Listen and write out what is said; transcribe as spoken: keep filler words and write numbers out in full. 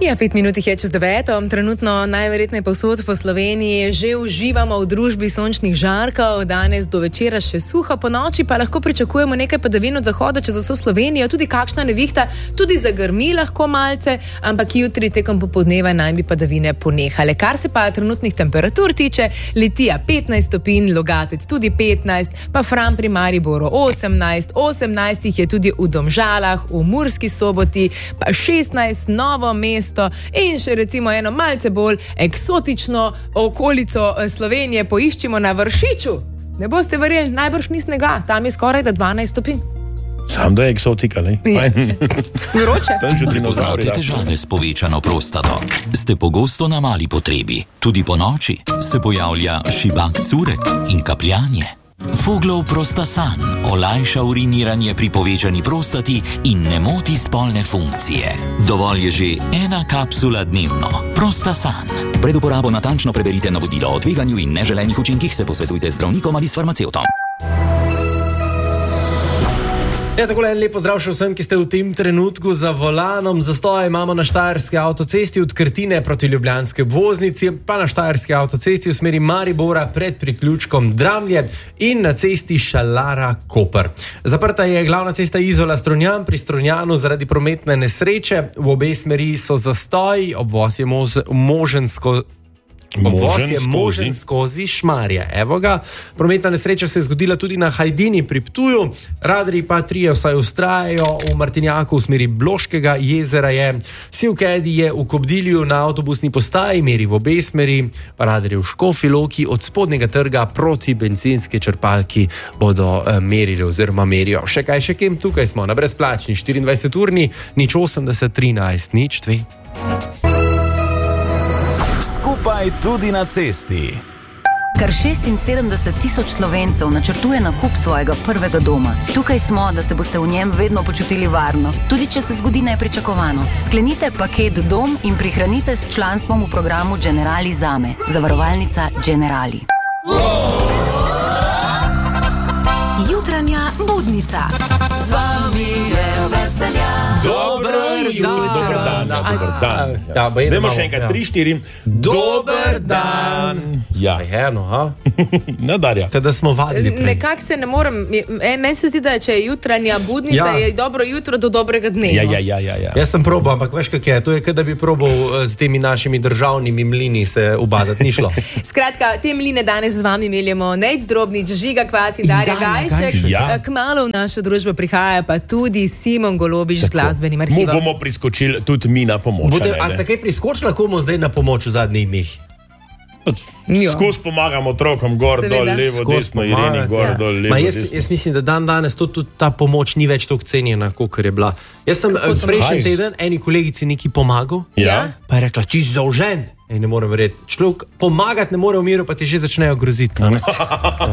Ja, pet minut je čez deveto, trenutno najverjetneje povsod po Sloveniji že uživamo v družbi sončnih žarkov, danes do večera še suho, po noči pa lahko pričakujemo nekaj padavin od zahoda čez vso Slovenijo, tudi kakšna nevihta, tudi zagrmi lahko malce, ampak jutri tekom popoldneva naj bi padavine ponehale. Kar se pa trenutnih temperatur tiče, Litija petnajst stopinj, Logatec tudi petnajst, pa Fran pri Mariboru osemnajst, osemnajst je tudi v Domžalah, v Murski Soboti, pa šestnajst, Novo mesto in še recimo eno malce bolj eksotično okolico Slovenije poiščimo na Vršiču. Ne boste verjeli, najbrž ni snega, tam je skoraj da dvanajst stopinj. Sam da je eksotika, ne? Vroče. Poznate težave s povečano prostato? Ste pogosto na mali potrebi. Tudi po noči se pojavlja šibak curek in kapljanje. Foglov Prostasan olajša uriniranje pri povečani prostati in ne moti spolne funkcije. Dovolj je že ena kapsula dnevno. Prostasan. Pred uporabo natančno preberite navodilo o tveganju in neželenih učinkih, se posvetujte z zdravnikom ali s farmacevtom. Ja, takole en lep pozdrav še vsem, ki ste v tem trenutku za volanom. Zastoj imamo na Štajerski avtocesti od Krtine proti Ljubljanski obvoznici, pa na Štajerski avtocesti v smeri Maribora pred priključkom Dramlje in na cesti Šalara-Koper. Zaprta je glavna cesta Izola-Strunjan pri Strunjanu zaradi prometne nesreče. V obe smeri so zastoji, obvoz je mož, možen skozi Obvoz je možen skozi Šmarje. Evo ga. Prometna nesreča se je zgodila tudi na Hajdini pri Ptuju. Radarji pa trije vsaj ustrajajo v Martinjaku v smeri Bloškega jezera je. Sivkedi je v Kobdilju na avtobusni postaji, meri v obe smeri. Pa radarji v Škofji Loki od spodnjega trga proti bencinske črpalki bodo eh, merili oziroma merijo. Še kaj, še kem, tukaj smo na brezplačni štiriindvajset urni, nič osemdeset, trinajst, nič dve. Skupaj tudi na cesti. Kar šestinsedemdeset tisoč Slovencev načrtuje nakup svojega prvega doma. Tukaj smo, da se boste v njem vedno počutili varno, tudi če se zgodi nepričakovano. Sklenite paket Dom in prihranite s članstvom v programu Generali Zame. Zavarovalnica Generali. Jutranja budnica. Z vami je veselja. Dobro jutro, dober dan, ja, dober dan. Ja, ja, Dajmo še enkrat, tri, štiri. Dober dan. Ja. Eno, ha? Ne, Darja. Teda smo vadili prej. Nekako se ne morem, meni se zdi, da če je jutranja budnica, Ja. je dobro jutro do dobrega dne. Ja, no. ja, ja, ja, ja. Jaz sem probal, ampak veš kak je, to je, kot da bi probal z temi našimi državnimi mlini se ubadati, ni šlo. Skratka, te mline danes z vami meljemo Nejc Drobnič, Žiga Kvas in Darja Darja Gajšek. Gajšek. Ja. Kmalu v našo družbo prihaja pa tudi Simon Golobič z glasbenim Mu arhivom. bomo priskočili tudi mi na pomoč. Bote, ne, a ne? ste kaj priskočila komu zdaj na pomoč v zadnjih dneh? Ja. Skozi pomagamo otrokom, gor, Seveda. dol, levo, Skozi desno, pomagati, Ireni, gor, ja. dol, levo, Ma jaz, desno. jaz mislim, da dan danes to, tudi ta pomoč ni več toliko cenjena, kot je bila. Jaz sem Kako eh, to prejšnji misliš? teden eni kolegici neki pomagal, Ja? pa je rekla, ti si dolžen. Ej, ne morem verjeti. Človek pomagati ne more v miru, pa ti že začnejo groziti.